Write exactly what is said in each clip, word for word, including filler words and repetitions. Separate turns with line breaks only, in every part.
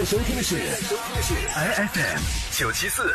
收听的是 I F M 九七四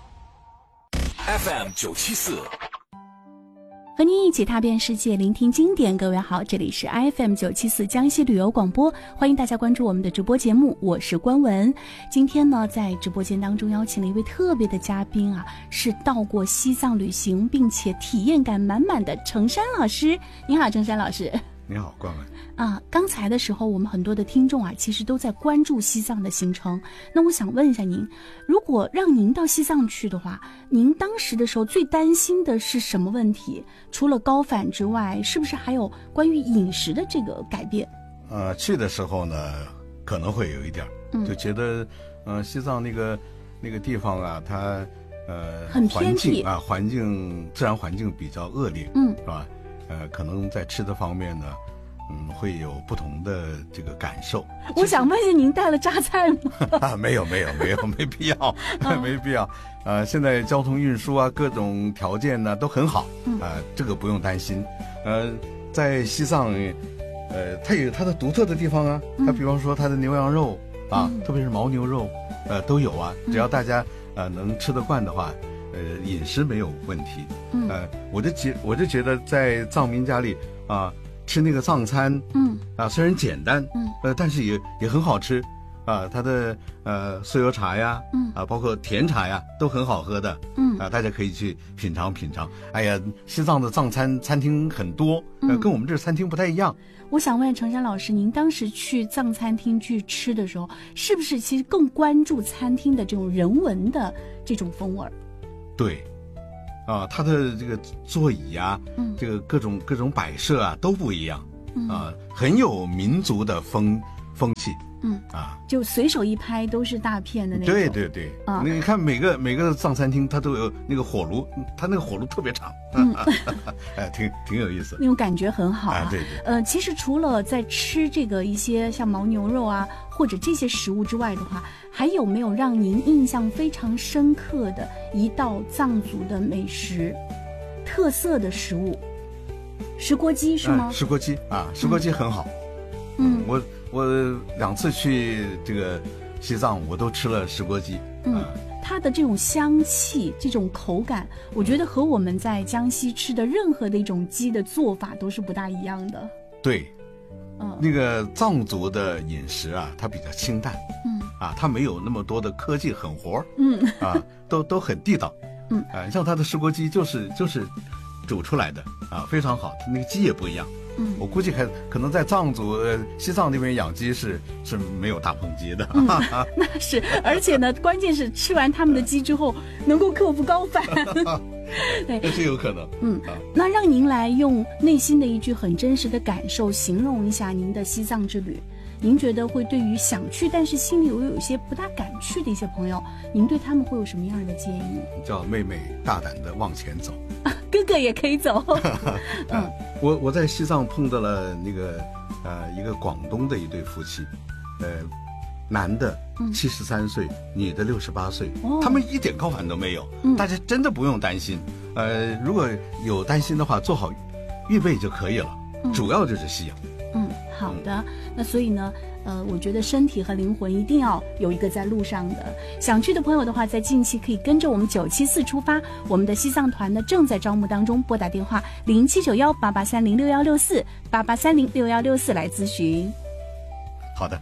F M 九七四，
和您一起踏遍世界，聆听经典。各位好，这里是 I F M 九七四江西旅游广播，欢迎大家关注我们的直播节目，我是关文。今天呢，在直播间当中邀请了一位特别的嘉宾啊，是到过西藏旅行并且体验感满满的程山老师。你好，程山老师。
你好，关文。
啊，刚才的时候，我们很多的听众啊，其实都在关注西藏的行程。那我想问一下您，如果让您到西藏去的话，您当时的时候最担心的是什么问题？除了高反之外，是不是还有关于饮食的这个改变？
呃，去的时候呢，可能会有一点，嗯、就觉得，呃，西藏那个那个地方啊，它呃，
很偏僻
环境啊，环境自然环境比较恶劣，嗯，是吧？呃，可能在吃的方面呢，嗯，会有不同的这个感受。
我想问一下，您带了榨菜吗？
啊，没有，没有，没有，没必要，没必要。呃，现在交通运输啊，各种条件呢都很好，啊、呃，这个不用担心。呃，在西藏，呃，它有它的独特的地方啊，它比方说它的牛羊肉啊，嗯、特别是牦牛肉，呃，都有啊。只要大家呃能吃得惯的话。呃，饮食没有问题，嗯，呃，我就觉我就觉得在藏民家里啊、呃，吃那个藏餐，嗯，啊，虽然简单，嗯，呃，但是也也很好吃，啊，它的呃酥油茶呀，嗯，啊，包括甜茶呀，都很好喝的，嗯，啊，大家可以去品尝品尝。哎呀，西藏的藏餐餐厅很多，呃，跟我们这餐厅不太一样。
我想问程山老师，您当时去藏餐厅去吃的时候，是不是其实更关注餐厅的这种人文的这种风味？
对，啊，它的这个座椅啊，嗯，这个各种各种摆设啊都不一样，嗯、啊，很有民族的风风气，嗯啊，
就随手一拍都是大片的那种。
对对对，啊，你看每个每个藏餐厅它都有那个火炉，它那个火炉特别长，嗯，哎，挺挺有意思，
那种感觉很好啊。
啊对对，
呃，其实除了在吃这个一些像牦牛肉啊或者这些食物之外的话，还有没有让您印象非常深刻的一道藏族的美食，特色的食物？石锅鸡是吗？
啊、石锅鸡啊，石锅鸡很好。嗯，我我两次去这个西藏，我都吃了石锅鸡。嗯，啊、
它的这种香气、这种口感，我觉得和我们在江西吃的任何的一种鸡的做法都是不大一样的。
对。嗯，那个藏族的饮食啊，它比较清淡，嗯，啊，它没有那么多的科技狠活，嗯，啊，都都很地道，嗯，啊，像它的石锅鸡就是就是煮出来的啊，非常好，那个鸡也不一样，嗯，我估计还可能在藏族、呃、西藏那边养鸡是是没有大棚鸡的，
嗯，那是，而且呢，关键是吃完他们的鸡之后能够克服高反。
对，这是有可能。
嗯，那让您来用内心的一句很真实的感受形容一下您的西藏之旅，您觉得会对于想去但是心里又有一些不大敢去的一些朋友，您对他们会有什么样的建议？
叫妹妹大胆的往前走，
啊、哥哥也可以走。
嗯，我我在西藏碰到了那个呃一个广东的一对夫妻，呃。男的七十三岁，嗯、女的六十八岁，哦，他们一点高反都没有，嗯，大家真的不用担心。呃，如果有担心的话，做好预备就可以了。嗯、主要就是吸氧。
嗯，好的。嗯、那所以呢，呃，我觉得身体和灵魂一定要有一个在路上的。想去的朋友的话，在近期可以跟着我们九七四出发。我们的西藏团呢正在招募当中，拨打电话零七九幺八八三零六幺六四八八三零六幺六四来咨询。
好的。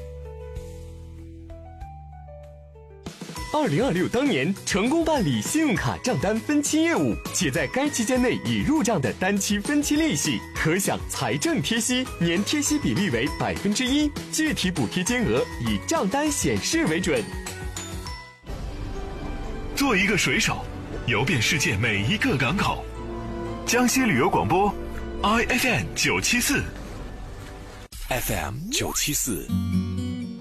二零二六当年成功办理信用卡账单分期业务，且在该期间内已入账的单期分期利息，可享财政贴息，年贴息比例为百分之一，具体补贴金额以账单显示为准。做一个水手，游遍世界每一个港口。江西旅游广播 ，I F M 九七四 ，F M 九七四。